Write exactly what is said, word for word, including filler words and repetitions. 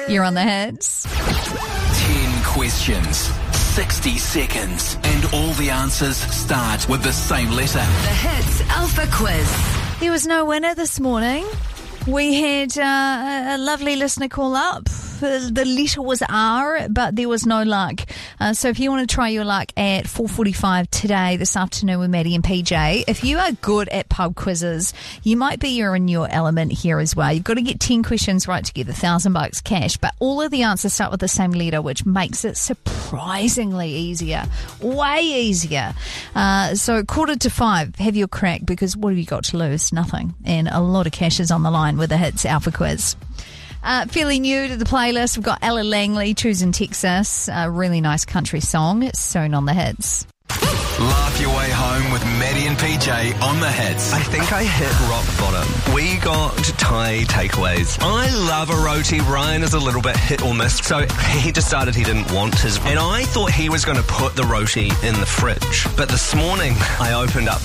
You're on the hits. Ten questions, sixty seconds, and all the answers start with the same letter. The Hits Alpha Quiz. There was no winner this morning. We had uh, a lovely listener call up. The letter was R, but there was no luck. Uh, so if you want to try your luck at four forty-five today, this afternoon with Maddie and P J, if you are good at pub quizzes, you might be you're in your element here as well. You've got to get ten questions right to get the thousand bucks cash, but all of the answers start with the same letter, which makes it surprisingly easier. Way easier. Uh, so quarter to five, have your crack, because what have you got to lose? Nothing. And a lot of cash is on the line with the Hits Alpha Quiz. Uh, fairly new to the playlist, we've got Ella Langley, Choosing Texas, a really nice country song, soon on the Hits. Laugh your way home with Maddie and P J on the Hits. I think I hit rock bottom. We got Thai takeaways. I love a roti. Ryan is a little bit hit or miss, so he decided he didn't want his. And I thought he was going to put the roti in the fridge. But this morning, I opened up